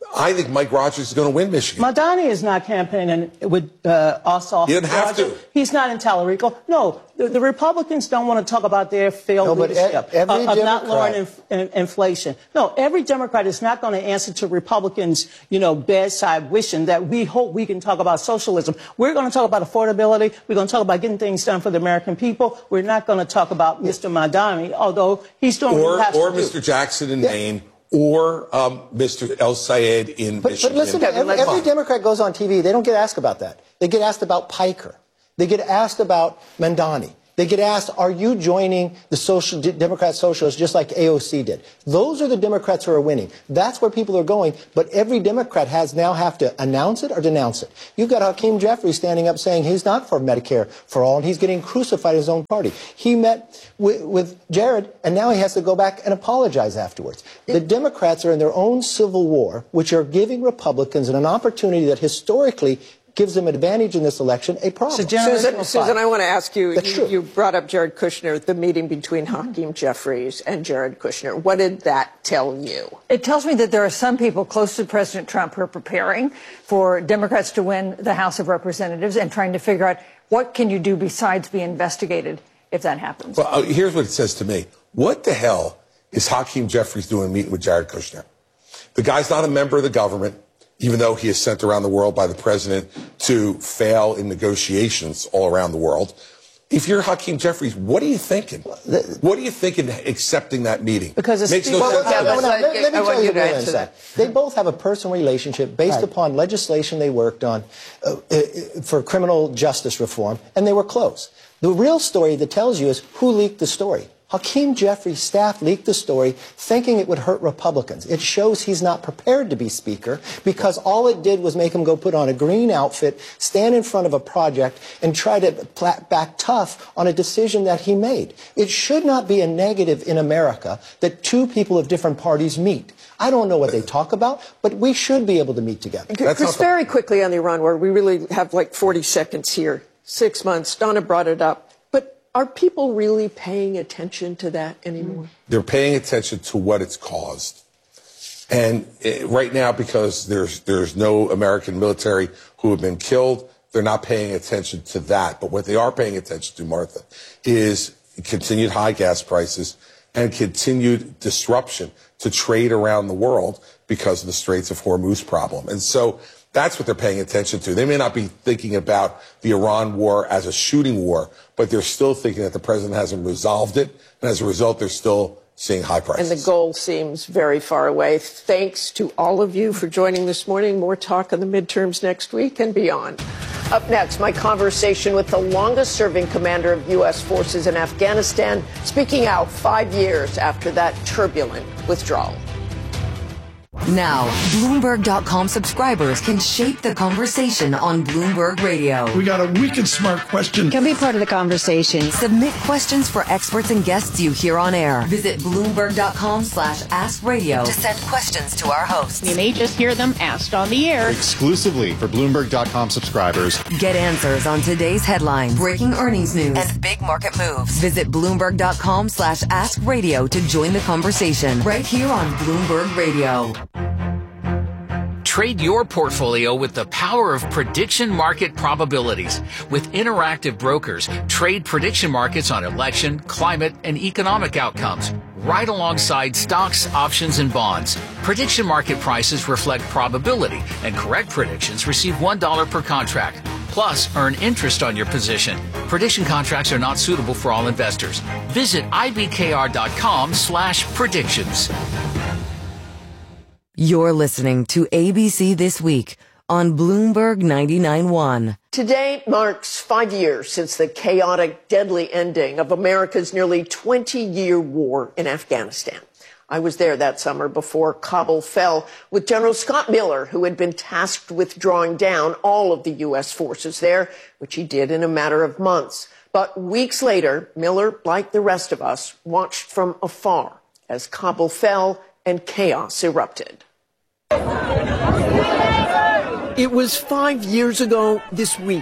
I think Mike Rogers is going to win Michigan. Madani is not campaigning with uh, Ossoff. He doesn't have to. He's not in Tallarico. No, the, the Republicans don't want to talk about their failed no, but leadership e- every of, of not Democrat- lowering inf- in, inflation. No, every Democrat is not going to answer to Republicans, you know, bedside wishing that we hope we can talk about socialism. We're going to talk about affordability. We're going to talk about getting things done for the American people. We're not going to talk about Mister Madani, although he's doing or, what he has or to Mister do. Jackson in yeah. Maine. Or um, Mister El Sayed in but, Michigan. But listen, every, every Democrat goes on T V. They don't get asked about that. They get asked about Piker. They get asked about Mandani. They get asked, are you joining the social Democrat socialists just like A O C did? Those are the Democrats who are winning. That's where people are going. But every Democrat has now have to announce it or denounce it. You've got Hakeem Jeffries standing up saying he's not for Medicare for all, and he's getting crucified in his own party. He met with, with Jared, and now he has to go back and apologize afterwards. The Democrats are in their own civil war, which are giving Republicans an opportunity that historically gives them advantage in this election, a problem. Susan, Susan, I want to ask you, you, you brought up Jared Kushner, the meeting between Hakeem Jeffries and Jared Kushner. What did that tell you? It tells me that there are some people close to President Trump who are preparing for Democrats to win the House of Representatives and trying to figure out what can you do besides be investigated if that happens. Well, uh, here's what it says to me. What the hell is Hakeem Jeffries doing meeting with Jared Kushner? The guy's not a member of the government, even though he is sent around the world by the president to fail in negotiations all around the world. If you're Hakeem Jeffries, what are you thinking? What are you thinking accepting that meeting? Because it's makes no well, sense. yeah, No, no, let, let me I tell want you you to the answer that. They both have a personal relationship based Right. upon legislation they worked on uh, uh, for criminal justice reform, and they were close. The real story that tells you is who leaked the story. Hakeem Jeffries' staff leaked the story thinking it would hurt Republicans. It shows he's not prepared to be Speaker because all it did was make him go put on a green outfit, stand in front of a project, and try to back tough on a decision that he made. It should not be a negative in America that two people of different parties meet. I don't know what they talk about, but we should be able to meet together. That's Chris, very quickly on the Iran war, we really have like forty seconds here. Six months. Donna brought it up. Are people really paying attention to that anymore? They're paying attention to what it's caused. And uh, right now, because there's there's no American military who have been killed, they're not paying attention to that. But what they are paying attention to, Martha, is continued high gas prices and continued disruption to trade around the world because of the Straits of Hormuz problem. And so that's what they're paying attention to. They may not be thinking about the Iran war as a shooting war, but they're still thinking that the president hasn't resolved it. And as a result, they're still seeing high prices. And the goal seems very far away. Thanks to all of you for joining this morning. More talk on the midterms next week and beyond. Up next, my conversation with the longest-serving commander of U S forces in Afghanistan, speaking out five years after that turbulent withdrawal. Now, Bloomberg dot com subscribers can shape the conversation on Bloomberg Radio. We got a wicked smart question. Can be part of the conversation. Submit questions for experts and guests you hear on air. Visit Bloomberg dot com slash ask radio to send questions to our hosts. You may just hear them asked on the air. Exclusively for Bloomberg dot com subscribers. Get answers on today's headlines, breaking earnings news, and big market moves. Visit Bloomberg dot com slash ask radio to join the conversation right here on Bloomberg Radio. Trade your portfolio with the power of prediction market probabilities. With Interactive Brokers, trade prediction markets on election, climate, and economic outcomes, right alongside stocks, options, and bonds. Prediction market prices reflect probability, and correct predictions receive one dollar per contract. Plus, earn interest on your position. Prediction contracts are not suitable for all investors. Visit I B K R dot com slash predictions. You're listening to A B C This Week on Bloomberg ninety-nine point one. Today marks five years since the chaotic, deadly ending of America's nearly twenty-year war in Afghanistan. I was there that summer before Kabul fell with General Scott Miller, who had been tasked with drawing down all of the U S forces there, which he did in a matter of months. But weeks later, Miller, like the rest of us, watched from afar as Kabul fell and chaos erupted. It was five years ago this week.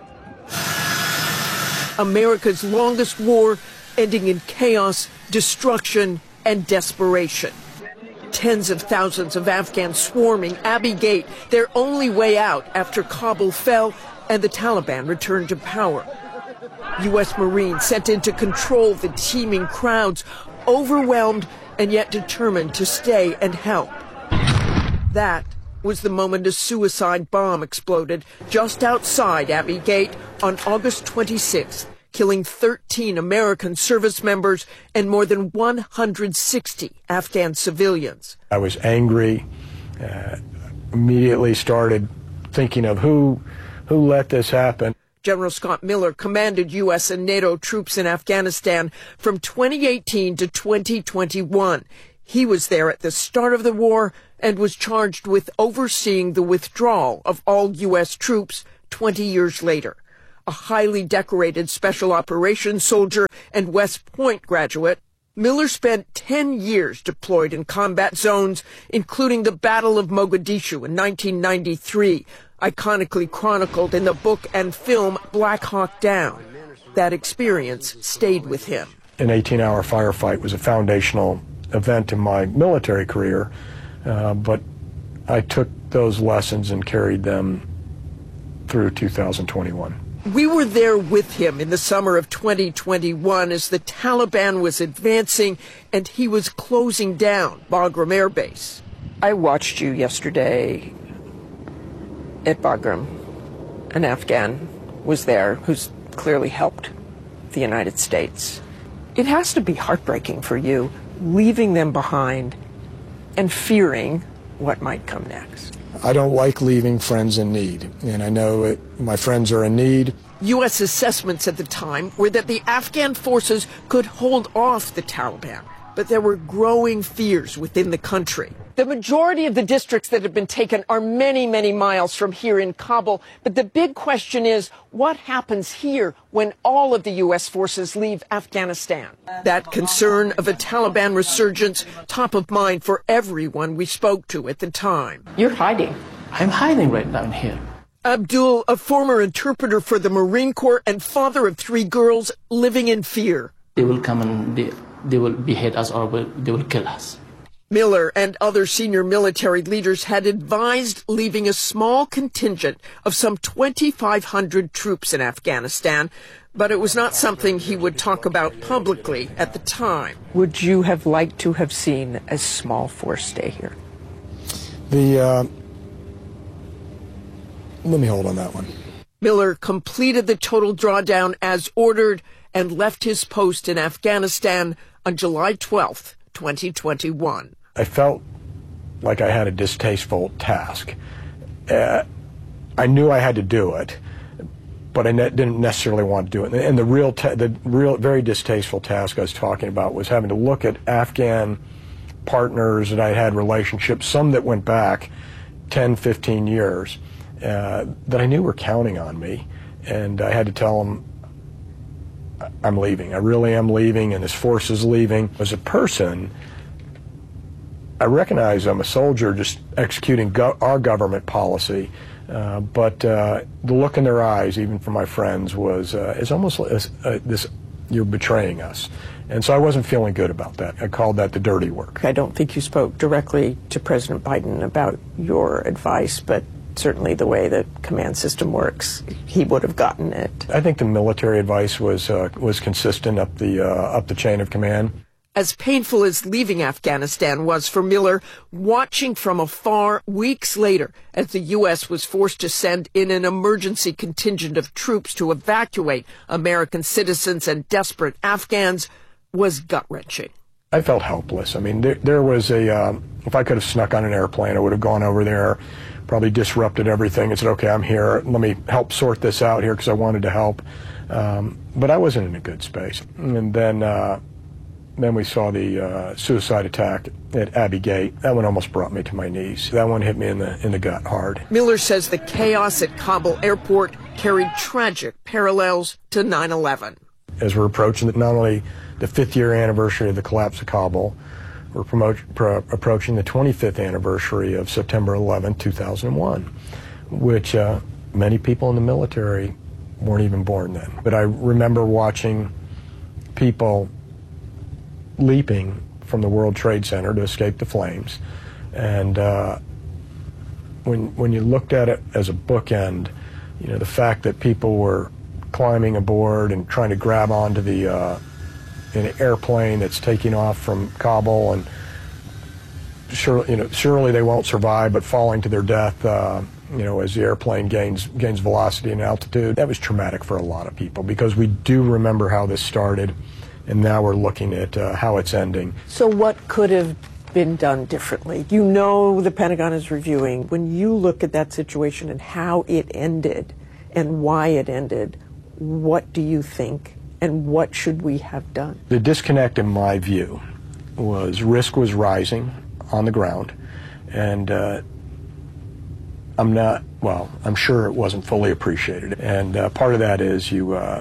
America's longest war ending in chaos, destruction, and desperation. tens of thousands of Afghans swarming Abbey Gate, their only way out after Kabul fell and the Taliban returned to power. U S Marines sent in to control the teeming crowds, overwhelmed and yet determined to stay and help. That was the moment a suicide bomb exploded just outside Abbey Gate on August twenty-sixth, killing thirteen American service members and more than one hundred sixty Afghan civilians. I was angry, uh, immediately started thinking of who, who let this happen. General Scott Miller commanded U S and NATO troops in Afghanistan from twenty eighteen to twenty twenty-one. He was there at the start of the war and was charged with overseeing the withdrawal of all U S troops twenty years later. A highly decorated special operations soldier and West Point graduate, Miller spent ten years deployed in combat zones, including the Battle of Mogadishu in nineteen ninety-three, iconically chronicled in the book and film Black Hawk Down. That experience stayed with him. An eighteen-hour firefight was a foundational event in my military career, uh, but I took those lessons and carried them through two thousand twenty-one. We were there with him in the summer of twenty twenty-one as the Taliban was advancing and he was closing down Bagram Air Base. I watched you yesterday at Bagram. An Afghan was there who's clearly helped the United States. It has to be heartbreaking for you, leaving them behind and fearing what might come next. I don't like leaving friends in need, and I know it, my friends are in need. U S assessments at the time were that the Afghan forces could hold off the Taliban, but there were growing fears within the country. The majority of the districts that have been taken are many, many miles from here in Kabul, but the big question is, what happens here when all of the U S forces leave Afghanistan? That concern of a Taliban resurgence top of mind for everyone we spoke to at the time. You're hiding. I'm hiding right down here. Abdul, a former interpreter for the Marine Corps and father of three girls, living in fear. They will come and they, they will behead us or will, they will kill us. Miller and other senior military leaders had advised leaving a small contingent of some twenty-five hundred troops in Afghanistan, but it was not something he would talk about publicly at the time. Would you have liked to have seen a small force stay here? The, uh, let me hold on that one. Miller completed the total drawdown as ordered and left his post in Afghanistan on July twelfth, twenty twenty-one. I felt like I had a distasteful task. Uh, I knew I had to do it, but I ne- didn't necessarily want to do it. And the real, ta- the real, very distasteful task I was talking about was having to look at Afghan partners that I had relationships, some that went back ten, fifteen years, uh, that I knew were counting on me, and I had to tell them, I'm leaving. I really am leaving, and this force is leaving. As a person, I recognize I'm a soldier just executing go- our government policy, uh, but uh, the look in their eyes, even from my friends, was uh, it's almost like uh, this, you're betraying us. And so I wasn't feeling good about that. I called that the dirty work. I don't think you spoke directly to President Biden about your advice, but certainly the way the command system works, he would have gotten it. I think the military advice was uh, was consistent up the uh, up the chain of command. As painful as leaving Afghanistan was for Miller, watching from afar weeks later as the U S was forced to send in an emergency contingent of troops to evacuate American citizens and desperate Afghans was gut-wrenching. I felt helpless. I mean, there, there was a, um, if I could have snuck on an airplane, I would have gone over there, probably disrupted everything and said, okay, I'm here, let me help sort this out here because I wanted to help. Um, but I wasn't in a good space. And then, uh, then we saw the uh, suicide attack at Abbey Gate. That one almost brought me to my knees. That one hit me in the, in the gut hard. Miller says the chaos at Kabul airport carried tragic parallels to nine eleven. As we're approaching the, not only the fifth year anniversary of the collapse of Kabul, we're promote, pro, approaching the twenty-fifth anniversary of September eleventh, two thousand one, which uh, many people in the military weren't even born then. But I remember watching people leaping from the World Trade Center to escape the flames. And uh, when when you looked at it as a bookend, you know, the fact that people were climbing aboard and trying to grab onto the uh, an airplane that's taking off from Kabul, and surely, you know, surely they won't survive, but falling to their death, uh, you know, as the airplane gains gains velocity and altitude. That was traumatic for a lot of people, because we do remember how this started, and now we're looking at uh, how it's ending. So what could have been done differently? You know, the Pentagon is reviewing. When you look at that situation and how it ended and why it ended, what do you think, and what should we have done? The disconnect, in my view, was risk was rising on the ground, and uh, I'm not, well, I'm sure it wasn't fully appreciated. And uh, part of that is you, uh,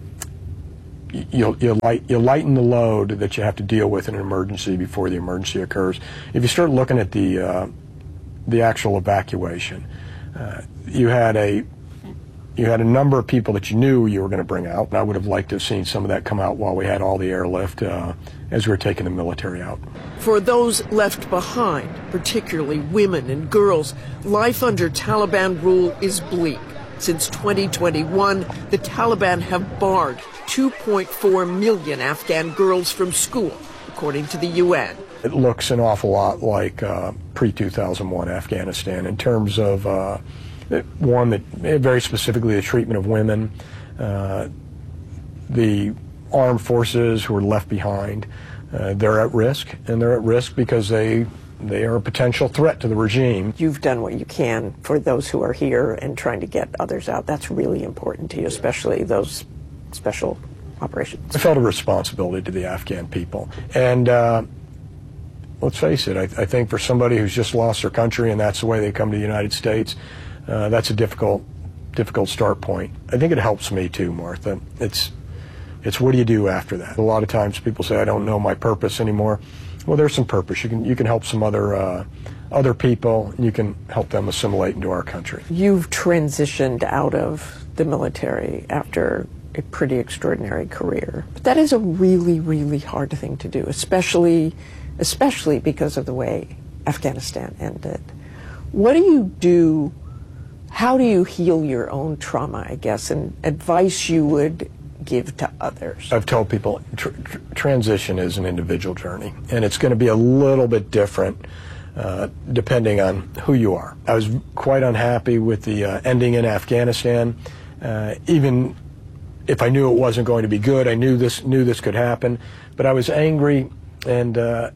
you, you, light, you lighten the load that you have to deal with in an emergency before the emergency occurs. If you start looking at the, uh, the actual evacuation, uh, you had a You had a number of people that you knew you were going to bring out. I would have liked to have seen some of that come out while we had all the airlift uh, as we were taking the military out. For those left behind, particularly women and girls, life under Taliban rule is bleak. Since twenty twenty-one, the Taliban have barred two point four million Afghan girls from school, according to the U N. It looks an awful lot like uh, pre two thousand one Afghanistan in terms of uh, one, that very specifically the treatment of women, uh, the armed forces who are left behind. Uh, they're at risk, and they're at risk because they they are a potential threat to the regime. You've done what you can for those who are here and trying to get others out. That's really important to you, especially those special operations. I felt a responsibility to the Afghan people, and uh, let's face it, I, I think for somebody who's just lost their country and that's the way they come to the United States, uh, that's a difficult, difficult start point. I think it helps me too, Martha. It's, it's what do you do after that? A lot of times people say, I don't know my purpose anymore. Well, there's some purpose. You can, you can help some other, uh, other people, and you can help them assimilate into our country. You've transitioned out of the military after a pretty extraordinary career. But that is a really, really hard thing to do, especially, especially because of the way Afghanistan ended. What do you do, how do you heal your own trauma, I guess, and advice you would give to others? I've told people tr tr transition is an individual journey, and it's going to be a little bit different uh, depending on who you are. I was quite unhappy with the uh, ending in Afghanistan. Uh, even if I knew it wasn't going to be good, I knew this knew this could happen, but I was angry, and uh,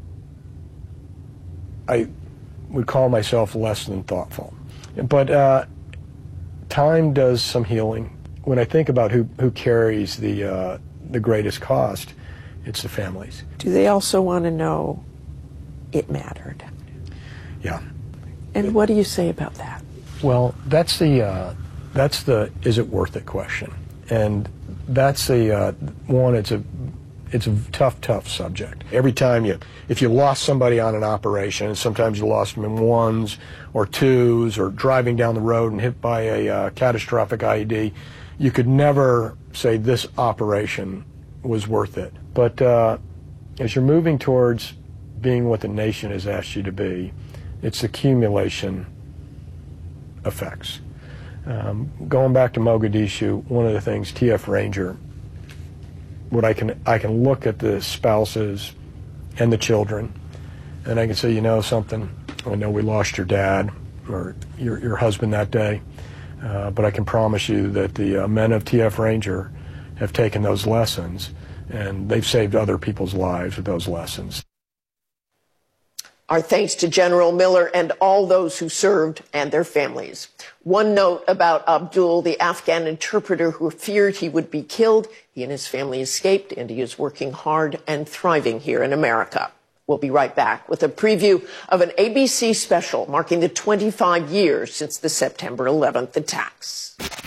I would call myself less than thoughtful. But uh, time does some healing. When I think about who, who carries the, uh, the greatest cost, it's the families. Do they also want to know it mattered? Yeah. And what do you say about that? Well, that's the, uh, that's the is it worth it question. And that's the uh, one, it's a, it's a tough, tough subject. Every time you, if you lost somebody on an operation, and sometimes you lost them in ones or twos, or driving down the road and hit by a uh, catastrophic I E D, you could never say this operation was worth it. But uh, as you're moving towards being what the nation has asked you to be, it's accumulation effects. Um, going back to Mogadishu, one of the things T F Ranger, what I can I can look at the spouses and the children, and I can say, you know something, I know we lost your dad or your your husband that day. Uh, but I can promise you that the uh, men of T F Ranger have taken those lessons, and they've saved other people's lives with those lessons. Our thanks to General Miller and all those who served and their families. One note about Abdul, the Afghan interpreter who feared he would be killed. He and his family escaped, and he is working hard and thriving here in America. We'll be right back with a preview of an A B C special marking the twenty-five years since the September eleventh attacks.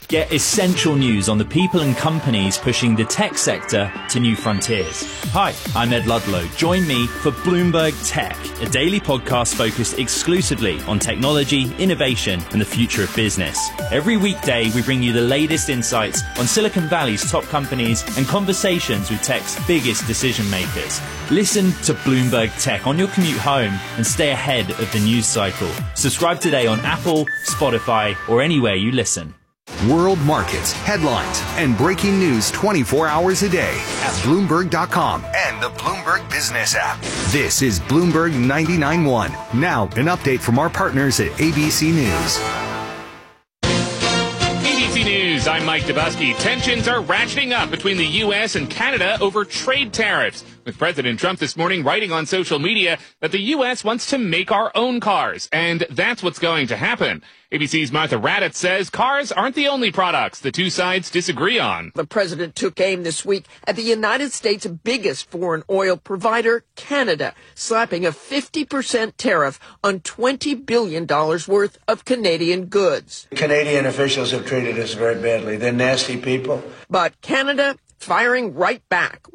Get essential news on the people and companies pushing the tech sector to new frontiers. Hi, I'm Ed Ludlow. Join me for Bloomberg Tech, a daily podcast focused exclusively on technology, innovation, and the future of business. Every weekday, we bring you the latest insights on Silicon Valley's top companies and conversations with tech's biggest decision makers. Listen to Bloomberg Tech on your commute home and stay ahead of the news cycle. Subscribe today on Apple, Spotify, or anywhere you listen. World markets, headlines, and breaking news twenty-four hours a day at Bloomberg dot com and the Bloomberg Business app. This is Bloomberg ninety-nine point one. Now, an update from our partners at A B C News. A B C News, I'm Mike Dubusky. Tensions are ratcheting up between the U S and Canada over trade tariffs, with President Trump this morning writing on social media that the U S wants to make our own cars, and that's what's going to happen. A B C's Martha Raddatz says cars aren't the only products the two sides disagree on. The president took aim this week at the United States' biggest foreign oil provider, Canada, slapping a fifty percent tariff on twenty billion dollars worth of Canadian goods. Canadian officials have treated us very badly. They're nasty people. But Canada firing right back.